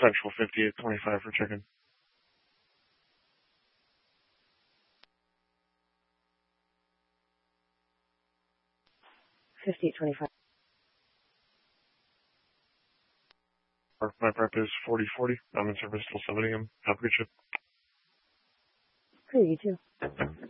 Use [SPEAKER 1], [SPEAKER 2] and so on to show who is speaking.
[SPEAKER 1] Central 5825 for chicken.
[SPEAKER 2] 5825.
[SPEAKER 1] My prep is 4040. I'm in service till 7 a.m. Have a good shift.
[SPEAKER 2] Great, you too.